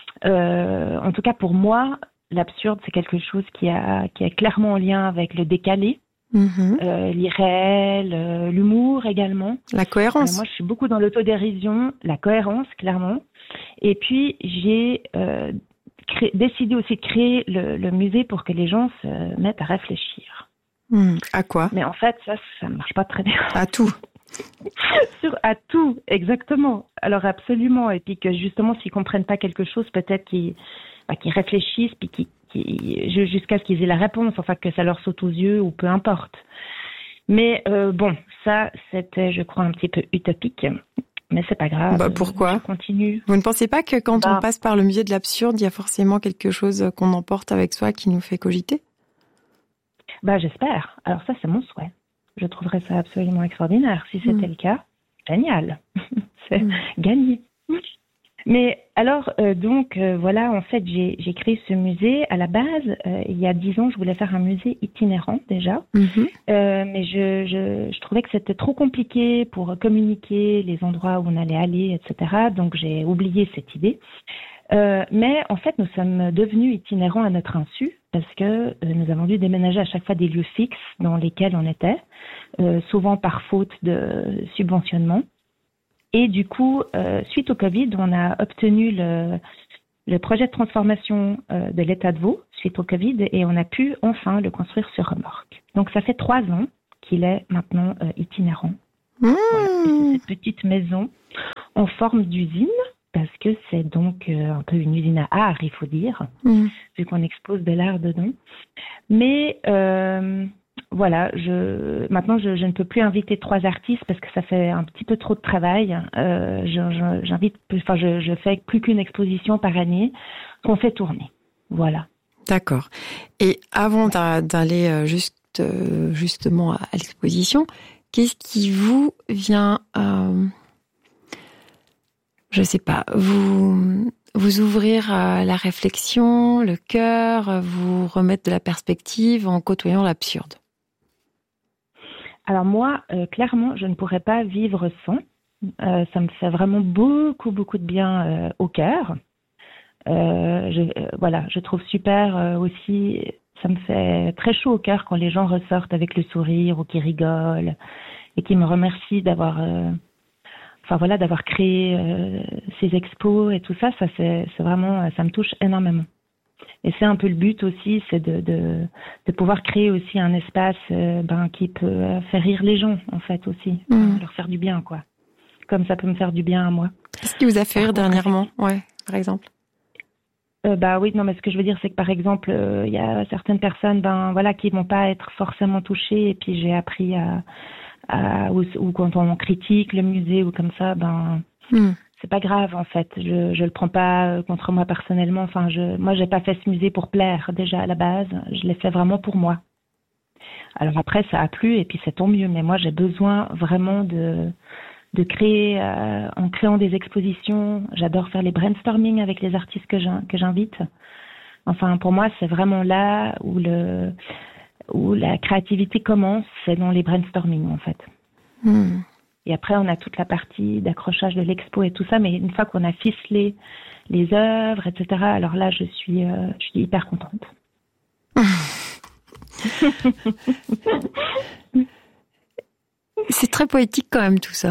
[SPEAKER 8] En tout cas pour moi, l'absurde c'est quelque chose qui est clairement en lien avec le décalé. L'irréel, l'humour également.
[SPEAKER 1] La cohérence.
[SPEAKER 8] Moi, je suis beaucoup dans l'autodérision, la cohérence, clairement. Et puis, j'ai décidé aussi de créer le musée pour que les gens se mettent à réfléchir.
[SPEAKER 1] À quoi ?
[SPEAKER 8] Mais en fait, ça ne marche pas très bien.
[SPEAKER 1] À tout.
[SPEAKER 8] À tout, exactement. Alors, absolument. Et puis que justement, s'ils ne comprennent pas quelque chose, peut-être qu'ils réfléchissent, puis jusqu'à ce qu'ils aient la réponse, enfin que ça leur saute aux yeux ou peu importe. Mais bon, ça c'était, je crois, un petit peu utopique, mais c'est pas grave.
[SPEAKER 1] Pourquoi ?
[SPEAKER 8] Je continue.
[SPEAKER 1] Vous ne pensez pas que quand on passe par le musée de l'absurde, il y a forcément quelque chose qu'on emporte avec soi qui nous fait cogiter ?
[SPEAKER 8] J'espère. Alors ça c'est mon souhait. Je trouverais ça absolument extraordinaire. Si c'était le cas, génial. C'est gagné. Mais alors, voilà, en fait, j'ai créé ce musée. À la base, il y a 10 ans, je voulais faire un musée itinérant déjà. Mais je trouvais que c'était trop compliqué pour communiquer les endroits où on allait aller, etc. Donc, j'ai oublié cette idée. Mais en fait, nous sommes devenus itinérants à notre insu parce que nous avons dû déménager à chaque fois des lieux fixes dans lesquels on était, souvent par faute de subventionnement. Et du coup, suite au Covid, on a obtenu le projet de transformation de l'état de Vaud suite au Covid et on a pu enfin le construire sur remorque. Donc ça fait 3 ans qu'il est maintenant itinérant. Voilà. C'est cette petite maison en forme d'usine parce que c'est donc un peu une usine à art, il faut dire, vu qu'on expose de l'art dedans. Mais voilà, maintenant je ne peux plus inviter 3 artistes parce que ça fait un petit peu trop de travail. Je fais plus qu'une exposition par année qu'on fait tourner. Voilà.
[SPEAKER 1] D'accord. Et avant d'aller justement à l'exposition, qu'est-ce qui vous vient, je sais pas, vous ouvrir à la réflexion, le cœur, vous remettre de la perspective en côtoyant l'absurde?
[SPEAKER 8] Alors moi, clairement, je ne pourrais pas vivre sans. Ça me fait vraiment beaucoup, beaucoup de bien au cœur. Je trouve super aussi, ça me fait très chaud au cœur quand les gens ressortent avec le sourire ou qui rigolent et qui me remercient d'avoir créé ces expos et tout ça. Ça c'est vraiment, ça me touche énormément. Et c'est un peu le but aussi, c'est de pouvoir créer aussi un espace qui peut faire rire les gens, en fait, aussi. Leur faire du bien, quoi. Comme ça peut me faire du bien à moi.
[SPEAKER 1] Qu'est-ce qui vous a fait rire dernièrement? Ouais, par exemple.
[SPEAKER 8] Oui, non, mais ce que je veux dire, c'est que par exemple, il y a certaines personnes, qui vont pas être forcément touchées, et puis j'ai appris ou quand on critique le musée ou comme ça, c'est pas grave en fait. Je le prends pas contre moi personnellement. Enfin, moi, j'ai pas fait ce musée pour plaire déjà à la base. Je l'ai fait vraiment pour moi. Alors après, ça a plu et puis c'est tant mieux. Mais moi, j'ai besoin vraiment de créer en créant des expositions. J'adore faire les brainstorming avec les artistes que j'invite. Enfin, pour moi, c'est vraiment là où la créativité commence, c'est dans les brainstorming en fait. Et après, on a toute la partie d'accrochage de l'expo et tout ça, mais une fois qu'on a ficelé les œuvres, etc., alors là, je suis hyper contente.
[SPEAKER 1] C'est très poétique quand même tout ça.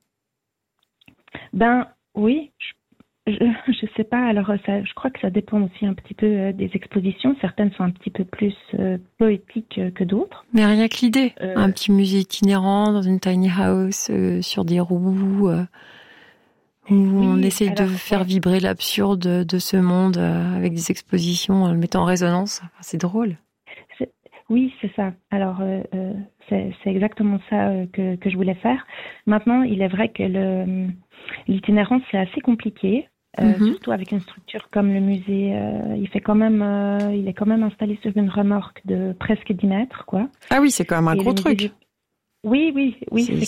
[SPEAKER 8] Oui, je sais pas. Alors, je crois que ça dépend aussi un petit peu des expositions. Certaines sont un petit peu plus poétiques que d'autres.
[SPEAKER 1] Mais rien que l'idée. Un petit musée itinérant dans une tiny house sur des roues où on essaye de faire vibrer l'absurde de ce monde avec des expositions en le mettant en résonance. Enfin, c'est drôle.
[SPEAKER 8] Oui, c'est ça. Alors, c'est exactement ça que je voulais faire. Maintenant, il est vrai que l'itinérance, c'est assez compliqué. Surtout avec une structure comme le musée, il est quand même installé sur une remorque de presque 10 mètres, quoi.
[SPEAKER 1] Ah oui, c'est quand même un gros truc.
[SPEAKER 8] Oui.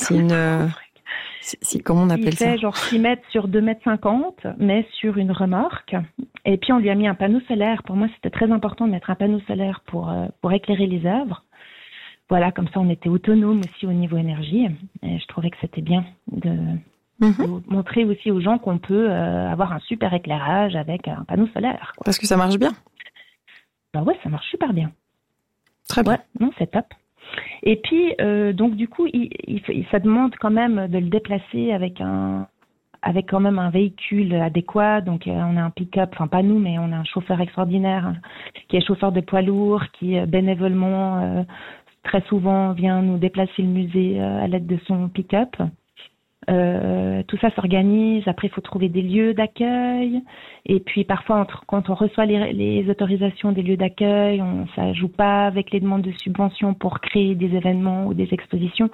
[SPEAKER 1] C'est comment on appelle ça?
[SPEAKER 8] Il fait genre 6 mètres sur 2 mètres 50, mais sur une remorque. Et puis on lui a mis un panneau solaire. Pour moi, c'était très important de mettre un panneau solaire pour éclairer les œuvres. Voilà, comme ça on était autonome aussi au niveau énergie. Et je trouvais que c'était bien de montrer aussi aux gens qu'on peut avoir un super éclairage avec un panneau solaire, quoi.
[SPEAKER 1] Parce que ça marche bien.
[SPEAKER 8] Ouais, ça marche super bien.
[SPEAKER 1] Très bien.
[SPEAKER 8] Ouais, non, c'est top. Et puis, donc du coup, ça demande quand même de le déplacer avec quand même un véhicule adéquat. Donc on a un pick-up, enfin pas nous, mais on a un chauffeur extraordinaire qui est chauffeur de poids lourd, qui bénévolement très souvent vient nous déplacer le musée à l'aide de son pick-up. Tout ça s'organise. Après, il faut trouver des lieux d'accueil. Et puis, parfois, quand on reçoit les autorisations des lieux d'accueil, ça joue pas avec les demandes de subventions pour créer des événements ou des expositions.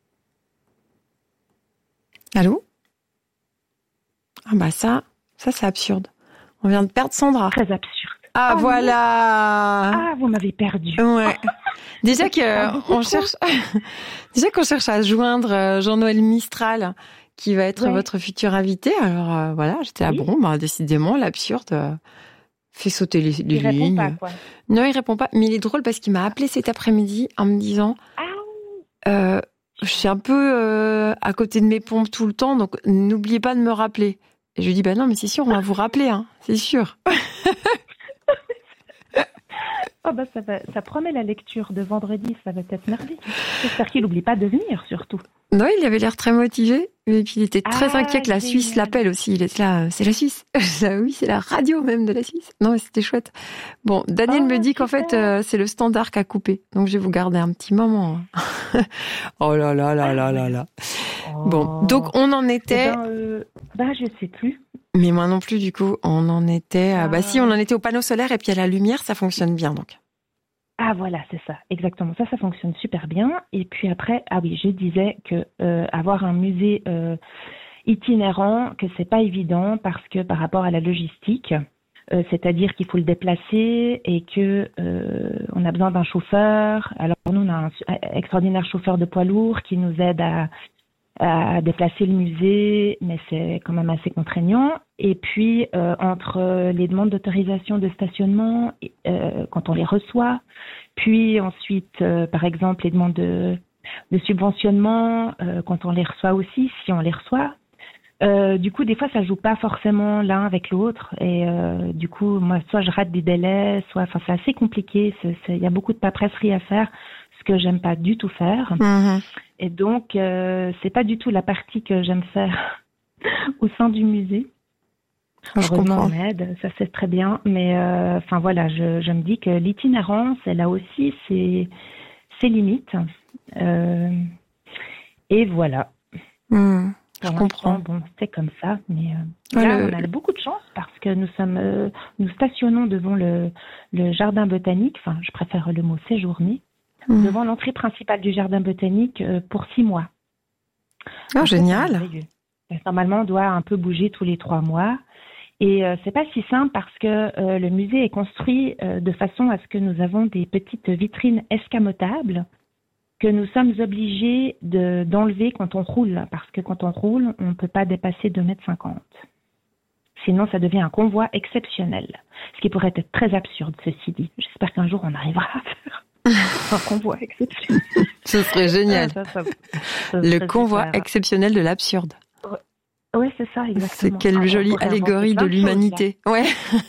[SPEAKER 1] Allô? Ah bah ça c'est absurde. On vient de perdre Sandra.
[SPEAKER 8] Très absurde.
[SPEAKER 1] Ah voilà.
[SPEAKER 8] Ah, vous m'avez perdu.
[SPEAKER 1] Ouais. Déjà qu'on cherche à joindre Jean-Noël Mistral, qui va être votre futur invité. Alors voilà, j'étais là, décidément, l'absurde fait sauter les lignes.
[SPEAKER 8] Il répond pas, quoi.
[SPEAKER 1] Non, il répond pas. Mais il est drôle parce qu'il m'a appelé cet après-midi en me disant je suis un peu à côté de mes pompes tout le temps, donc n'oubliez pas de me rappeler. Et je lui dis, non, mais c'est sûr, on va vous rappeler, hein, c'est sûr.
[SPEAKER 8] Ça promet la lecture de vendredi, ça va être merveilleux. J'espère qu'il n'oublie pas de venir, surtout.
[SPEAKER 1] Non, il avait l'air très motivé, et puis il était très inquiet que la Suisse l'appelle aussi. Il était là, c'est la Suisse. Oui, c'est la radio même de la Suisse. Non, mais c'était chouette. Bon, Daniel me dit qu'en fait, c'est le standard qu'a coupé, donc je vais vous garder un petit moment. Oh là là là là là là. Bon, donc on en était...
[SPEAKER 8] je sais plus.
[SPEAKER 1] Mais moi non plus, du coup, on en était... si, on en était au panneau solaire et puis à la lumière, ça fonctionne bien, donc.
[SPEAKER 8] Ah voilà, c'est ça, exactement. Ça fonctionne super bien. Et puis après, je disais que avoir un musée itinérant, que c'est pas évident parce que par rapport à la logistique, c'est-à-dire qu'il faut le déplacer et que on a besoin d'un chauffeur. Alors nous, on a un extraordinaire chauffeur de poids lourd qui nous aide à déplacer le musée, mais c'est quand même assez contraignant. Et puis, entre les demandes d'autorisation de stationnement, quand on les reçoit, puis ensuite, par exemple, les demandes de subventionnement, quand on les reçoit aussi, si on les reçoit, du coup, des fois, ça joue pas forcément l'un avec l'autre. Et du coup, moi, soit je rate des délais, c'est assez compliqué. Il y a beaucoup de paperasserie à faire, ce que j'aime pas du tout faire. Et donc, c'est pas du tout la partie que j'aime faire au sein du musée. Heureusement, on aide, ça c'est très bien. Mais enfin voilà, je me dis que l'itinérance, elle a aussi ses limites. Et voilà.
[SPEAKER 1] Je comprends.
[SPEAKER 8] Bon, c'est comme ça, mais là, on a beaucoup de chance parce que nous stationnons devant le jardin botanique. Enfin, je préfère le mot séjourner, devant l'entrée principale du jardin botanique pour 6 mois.
[SPEAKER 1] Oh, génial.
[SPEAKER 8] Normalement, on doit un peu bouger tous les 3 mois. Et c'est pas si simple parce que le musée est construit de façon à ce que nous avons des petites vitrines escamotables que nous sommes obligés d'enlever quand on roule, parce que quand on roule, on ne peut pas dépasser 2,50 m. Sinon, ça devient un convoi exceptionnel. Ce qui pourrait être très absurde, ceci dit. J'espère qu'un jour, on arrivera à faire un convoi exceptionnel.
[SPEAKER 1] Ce serait génial. Le convoi exceptionnel de l'absurde.
[SPEAKER 8] Oui, c'est ça, exactement.
[SPEAKER 1] Quelle jolie allégorie de l'humanité. Ouais.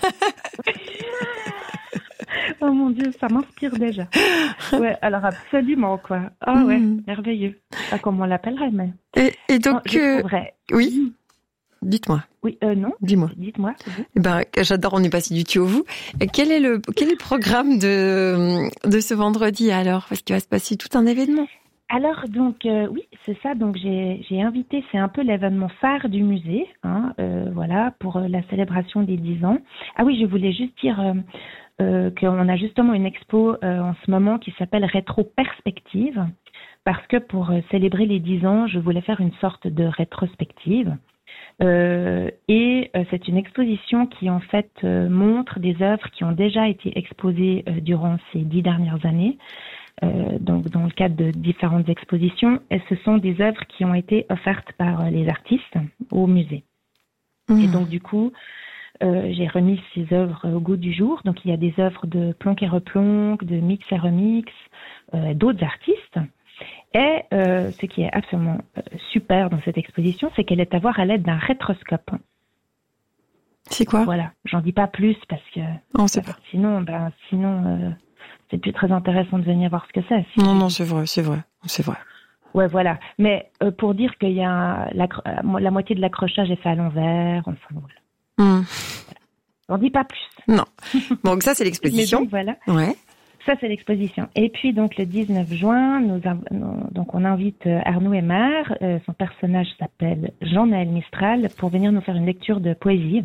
[SPEAKER 8] Oh mon Dieu, ça m'inspire déjà. Ouais, alors absolument, quoi. Oh ouais, merveilleux. Pas comment on l'appellerait, mais...
[SPEAKER 1] Et donc... Oui. Dites-moi.
[SPEAKER 8] Oui, non.
[SPEAKER 1] Dis-moi.
[SPEAKER 8] Dites-moi.
[SPEAKER 1] J'adore, on n'est pas si du tout au vous. Quel est le programme de ce vendredi, alors? Parce qu'il va se passer tout un événement.
[SPEAKER 8] Alors, donc, oui, c'est ça. Donc, j'ai invité, c'est un peu l'événement phare du musée, voilà, pour la célébration des 10 ans. Ah oui, je voulais juste dire qu'on a justement une expo en ce moment qui s'appelle Rétro Perspective, parce que pour célébrer les 10 ans, je voulais faire une sorte de rétrospective. Et c'est une exposition qui, en fait, montre des œuvres qui ont déjà été exposées durant ces 10 dernières années. Donc dans le cadre de différentes expositions, et ce sont des œuvres qui ont été offertes par les artistes au musée. Et donc du coup, j'ai remis ces œuvres au goût du jour. Donc il y a des œuvres de Plonk et Replonk, de Mix et Remix, d'autres artistes. Et ce qui est absolument super dans cette exposition, c'est qu'elle est à voir à l'aide d'un rétroscope.
[SPEAKER 1] C'est quoi?
[SPEAKER 8] Voilà, j'en dis pas plus parce que sinon c'est plus très intéressant de venir voir ce que c'est.
[SPEAKER 1] Non, c'est vrai.
[SPEAKER 8] Ouais, voilà. Mais pour dire qu'il y a la moitié de l'accrochage est fait à l'envers, enfin voilà. Voilà. On dit pas plus.
[SPEAKER 1] Non. Bon, donc ça c'est l'exposition.
[SPEAKER 8] Donc, voilà.
[SPEAKER 1] Ouais.
[SPEAKER 8] Ça c'est l'exposition. Et puis donc le 19 juin, donc on invite Arnaud Aymar. Son personnage s'appelle Jean-Noël Mistral pour venir nous faire une lecture de poésie.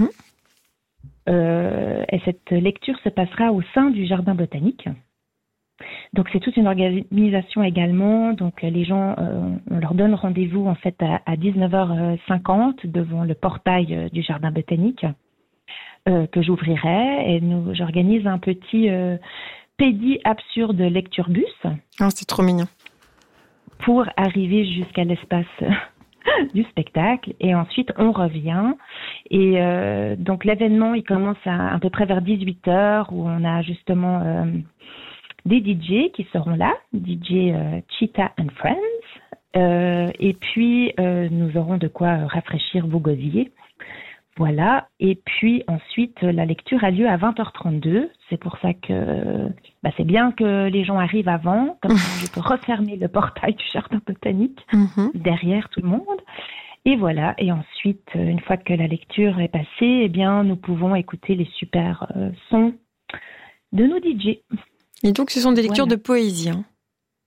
[SPEAKER 8] Et cette lecture se passera au sein du jardin botanique. Donc c'est toute une organisation également. Donc les gens, on leur donne rendez-vous en fait à 19h50 devant le portail du jardin botanique que j'ouvrirai. Et j'organise un petit pédi absurde lecture bus.
[SPEAKER 1] Oh, c'est trop mignon.
[SPEAKER 8] Pour arriver jusqu'à l'espace du spectacle, et ensuite on revient, et donc l'événement il commence à peu près vers 18h où on a justement des DJ qui seront là, DJ Cheetah and Friends, et puis nous aurons de quoi rafraîchir vos gosiers. Voilà, et puis ensuite la lecture a lieu à 20h32, c'est pour ça que c'est bien que les gens arrivent avant, comme ça je peux refermer le portail du jardin botanique derrière tout le monde. Et voilà, et ensuite, une fois que la lecture est passée, eh bien nous pouvons écouter les super sons de nos DJ.
[SPEAKER 1] Et donc ce sont des lectures de poésie, hein?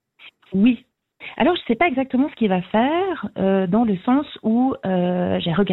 [SPEAKER 8] Oui. Alors je ne sais pas exactement ce qu'il va faire, dans le sens où j'ai regardé